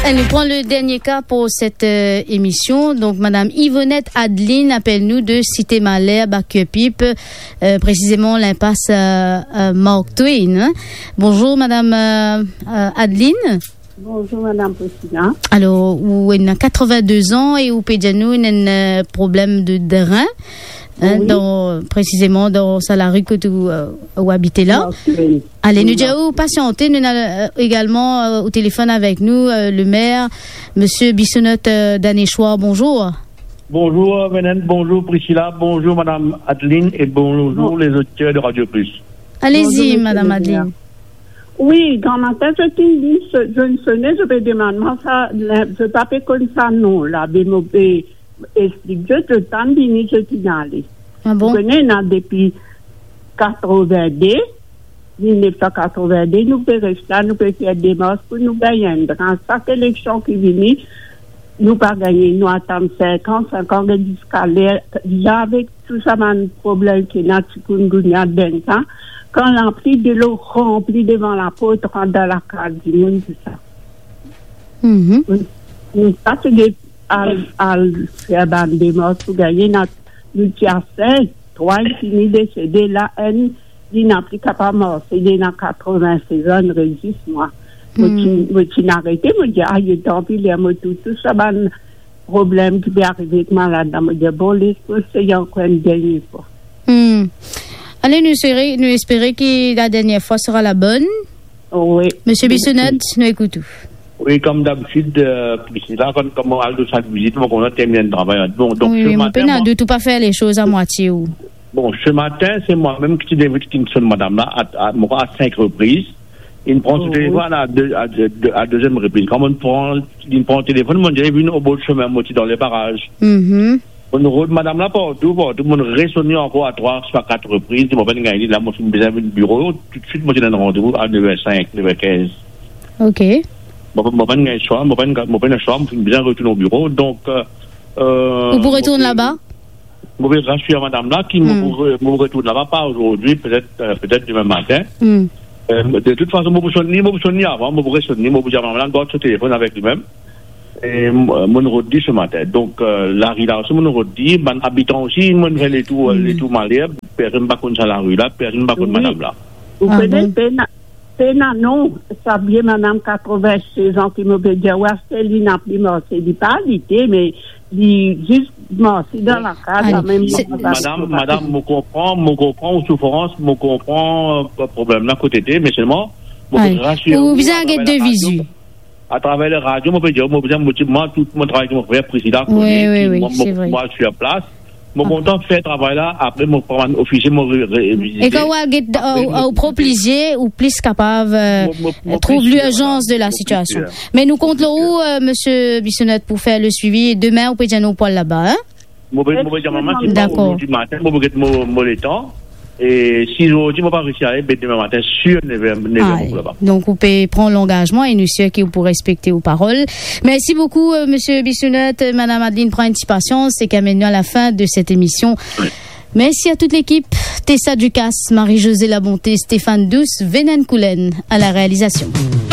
Allez, prend le dernier cas pour cette émission. Donc, Madame Yvonnette Adeline appelle-nous de Cité Malherbe à Quepip, précisément l'impasse Mark Twain. Hein. Bonjour, Madame Adeline. Bonjour, Madame Priscilla. Alors, vous avez 82 ans et vous avez un problème de rein. Hein, Oui. Précisément dans la rue que vous habitez là. Oui. Allez, nous avons patienté. Nous avons également au téléphone avec nous le maire, Monsieur Bissonnette d'Anéchoir. Bonjour. Bonjour Vénène, bonjour Priscilla, bonjour Madame Adeline et bonjour les auditeurs de Radio Plus. Allez-y, Bonjour, Madame monsieur le Adeline. Oui, dans ma tête, je ne sonnais, je vais demander ça, je ne pas comme ça, non, là, mais je explique, je t'en dis, je t'y allais. Ah bon? Vous connaissez, depuis 82, 1982, nous pouvons rester là, nous pouvons faire des marches pour nous gagner. Dans chaque élection qui vient, nous pas gagner, nous attendons 5 ans jusqu'à l'air. Avec tout ça, un problème qui est là, chikungunya, d'un temps, quand l'empli de l'eau remplie devant la porte rentre dans la case du monde, c'est ça. Nous passons à faire des morts pour gagner notre multi-assais. 3 fini décédé, là, il n'a plus capable de mort. C'est dans 96 ans, il résiste, moi. Je suis arrêté, je me dis, il est tant pis, il y a tout ça, un problème qui peut arriver avec moi là-dedans. Je me dis, bon, l'esprit, c'est encore une dernière fois. Allez, nous espérons que la dernière fois sera la bonne. Oui. Monsieur Bissonnette, nous écoutons. Oui, comme d'habitude, Priscilla, comme on a de chaque visite, on a terminé le travail. Bon, donc, Oui, mon père n'a de tout pas faire les choses à moitié. Ou. Bon, ce matin, c'est moi-même qui sonne madame là, à 5 reprises. Il me prend son téléphone à deuxième reprise. Quand il me prend le téléphone, il me dit, venu au bout de chemin, moi, dans les barrages. On roule madame là partout, tout le monde résonne encore à 3, soit 4 reprises. Je m'appelle Gaïli, là, moi, je suis besoin du bureau. Tout de suite, moi, j'ai un rendez-vous à 9h05, 9h15. OK. Je m'appelle Gaïli, je suis besoin de retourner au bureau. Donc, vous retournez là-bas? Je vais rassurer madame là, qui me retourne là-bas, pas aujourd'hui, peut-être demain matin. De toute façon, je me sonne avant, je me sonne, je me dis à madame, garde ce téléphone avec lui-même. Et mon redit ce matin. Donc, la rue là, mon redit, mon habitant aussi, mon fait les tout malheureux, personne pas contre la rue là, personne pas contre madame là. Vous connaissez, non, ça vient madame 86 ans qui me peut dire, ouais, c'est l'inapli mort, c'est l'ipalité, mais juste mort, c'est dans la case, même Madame, je comprends, souffrance, je comprends, problème là, côté mais seulement, vous avez de visu. À travers les radios, je peux dire, tout mon travail que je fais, président, oui, c'est vrai. Moi, je suis à place. Mon content de faire ce travail-là, après, mon officier m'a révisé. Et quand vous proposez ou plus capable de trouver l'urgence de la situation. Mais nous comptons où, monsieur Bissonnette, pour faire le suivi. Demain, vous pouvez dire nos poils là-bas, hein? D'accord. Du matin, je vais mettre le temps. Et si aujourd'hui, je ne vais pas réussir à aller, demain matin, sûr, 9h là-bas. Donc, vous pouvez prendre l'engagement et nous sommes sûr que vous pourrez respecter vos paroles. Merci beaucoup, monsieur Bissonnette. Madame Adeline, prend une petite patience et qu'amène-nous à la fin de cette émission. Oui. Merci à toute l'équipe. Tessa Ducasse, Marie-Josée Labonté, Stéphane Douce, Vénène Coulen à la réalisation.